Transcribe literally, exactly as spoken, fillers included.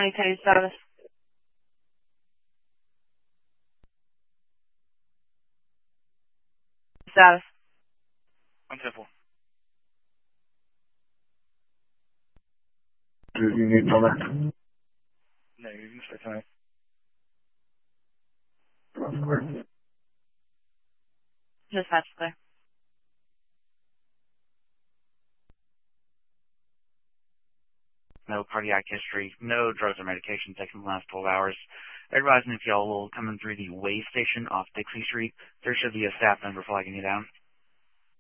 twenty-two status. Status. One simple. Do you need number? No, you can stay tonight. Dispatch clear. No cardiac history, no drugs or medication taken in the last twelve hours. Advising if y'all will come in through the way station off Dixie Street, there should be a staff member flagging you down.